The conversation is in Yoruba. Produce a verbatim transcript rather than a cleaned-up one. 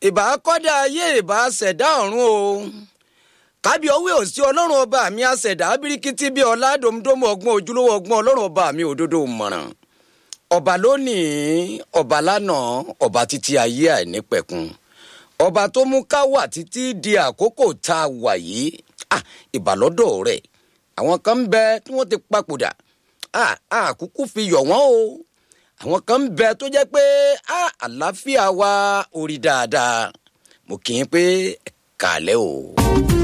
ìbá kọ́dá ayé ìbá ṣẹ̀dá ọ̀run o kábíọ̀wé òsì ọlọ́run ọba mi àṣẹ̀dá birikiti bíi ọlá domdomo ọgbọ́n ojúlówó ọgbọ́n ọlọ́run ọba mi òdodo mọ̀ràn ọba lónìí ọba lánàá ọba títí ayé àìnípẹ̀kun ọba tó mú ká wà títí di àkókò tá a wà yìí ah ìbàlọ́dọ̀ rẹ̀ àwọn kan ń bẹ tí wọ́n ti papòdà ah àkúkú fi yọ̀ wọ́n o àwọn kan ń bẹ tó jẹ́ pé ah àlàáfíà wa orí dáadáa mo kì í pé kàlẹ́ o.